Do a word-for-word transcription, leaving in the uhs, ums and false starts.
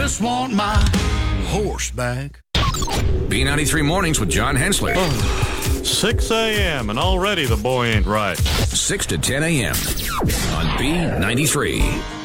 just want my horse back. B ninety-three Mornings with John Hensley. six a.m. and already the boy ain't right. six to ten a.m. on B ninety-three.